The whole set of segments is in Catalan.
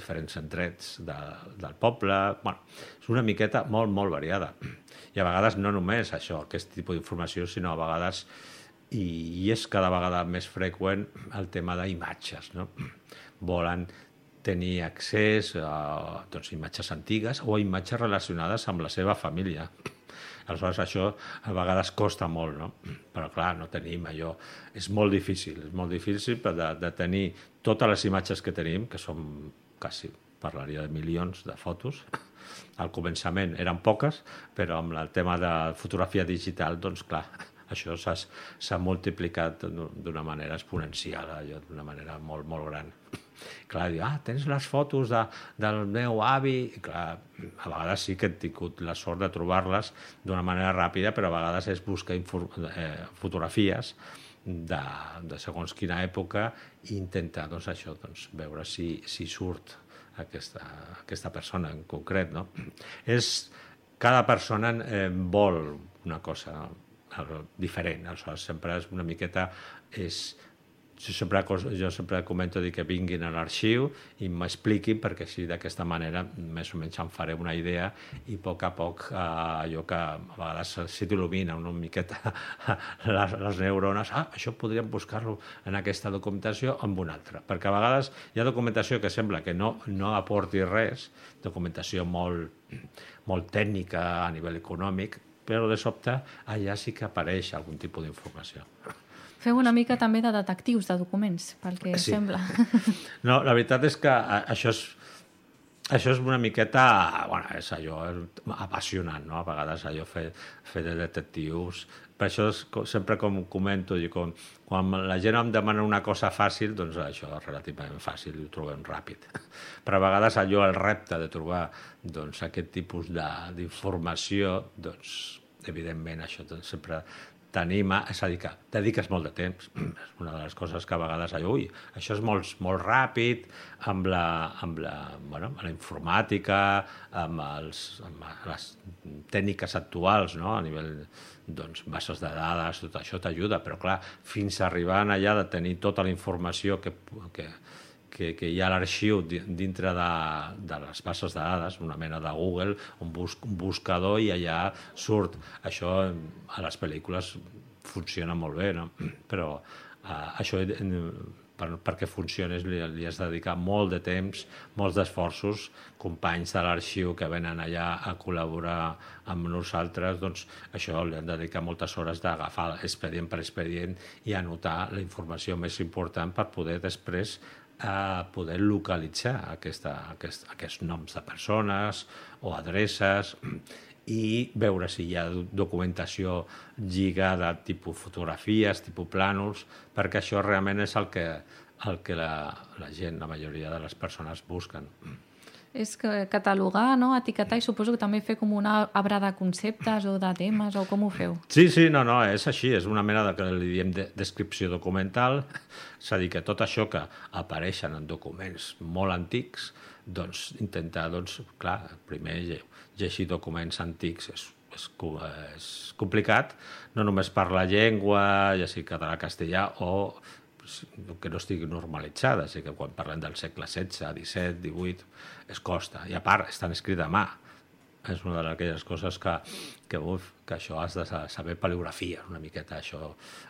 diferents indrets del poble. Bueno, és una miqueta molt, molt variada. I a vegades no només això, aquest tipus d'informació, sinó a vegades, i és cada vegada més freqüent, el tema d'imatges, no? Volen tenir accés a imatges antigues o a imatges relacionades amb la seva família. Aleshores, això a vegades costa molt, no? Però, clar, no tenim allò. És molt difícil de tenir totes les imatges que tenim, que són quasi, parlaria de milions de fotos. Al començament eren poques, però amb el tema de fotografia digital, doncs, clar, això s'ha multiplicat d'una manera exponencial, d'una manera molt, molt gran. Clar, diu, tens les fotos del meu avi. I clar, a vegades sí que he tingut la sort de trobar-les d'una manera ràpida, però a vegades és buscar fotografies de segons quina època i intentar veure si surt aquesta persona en concret, no? Cada persona vol una cosa diferent, aleshores sempre és una miqueta... Jo sempre comento que vinguin a l'arxiu i m'expliquin, perquè així d'aquesta manera més o menys em faré una idea i a poc allò que a vegades se t'il·lumina una miqueta les neurones, això podríem buscar-lo en aquesta documentació o en una altra, perquè a vegades hi ha documentació que sembla que no aporti res, documentació molt tècnica a nivell econòmic, però de sobte allà sí que apareix algun tipus d'informació. Feu una mica també de detectius de documents, pel que sembla. No, la veritat és que això és una miqueta... Bueno, és allò apassionant, no? A vegades allò fer de detectius. Per això sempre com comento, quan la gent em demana una cosa fàcil, doncs això és relativament fàcil i ho trobem ràpid. Però a vegades allò, el repte de trobar aquest tipus d'informació, doncs evidentment això sempre t'anima, és a dir, que dediques molt de temps. És una de les coses que a vegades això és molt ràpid, amb la informàtica, amb les tècniques actuals, no? A nivell bases de dades, tot això t'ajuda, però clar, fins arribant allà de tenir tota la informació que hi ha a l'arxiu dintre de les bases de dades, una mena de Google, un buscador, i allà surt. Això a les pel·lícules funciona molt bé, no? Però això, perquè funcioni, li has de dedicar molt de temps, molts d'esforços, companys de l'arxiu que venen allà a col·laborar amb nosaltres, doncs això li han de dedicar moltes hores d'agafar expedient per expedient i anotar la informació més important per poder després poder localitzar aquests noms de persones o adreces i veure si hi ha documentació lligada tipus fotografies, tipus plànols, perquè això realment és el que la gent, la majoria de les persones busquen. És catalogar, no? Etiquetar, i suposo que també fer com un arbre de conceptes o de temes, o com ho feu? Sí, no, és així, és una mena que li diem descripció documental, és a dir, que tot això que apareixen en documents molt antics, doncs intentar, clar, primer llegir documents antics és complicat, no només per la llengua, ja sigui català, castellà, o que no estigui normalitzada, és a dir, que quan parlem del segle XVI, XVII, XVIII, es costa. I a part, estan escrits a mà. És una d'aquelles coses que això has de saber paleografia, una miqueta això,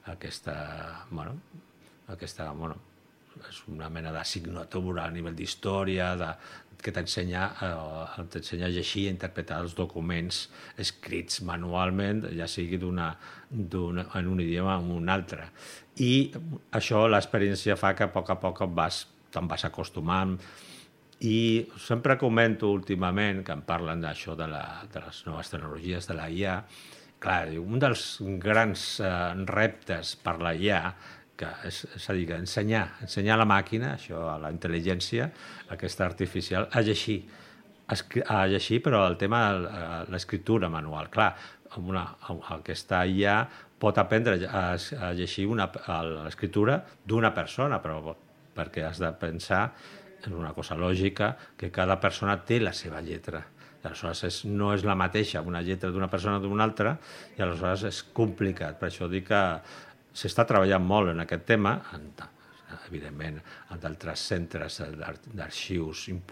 és una mena de signatura a nivell d'història, que t'ensenya a llegir i interpretar els documents escrits manualment, ja sigui en un idioma o en un altre. I això, l'experiència fa que a poc te'n vas acostumant. I sempre comento últimament, que em parlen d'això de les noves tecnologies, de la IA, clar, un dels grans reptes per la IA, és a dir, ensenyar a la màquina, això, a la intel·ligència, aquesta artificial, a llegir, però el tema de l'escriptura manual. Clar, aquesta IA pot aprendre a llegir l'escriptura d'una persona, però perquè has de pensar en una cosa lògica, que cada persona té la seva lletra. Aleshores, no és la mateixa una lletra d'una persona o d'una altra, i aleshores és complicat. Per això dic que s'està treballant molt en aquest tema, evidentment, en d'altres centres d'arxius importants,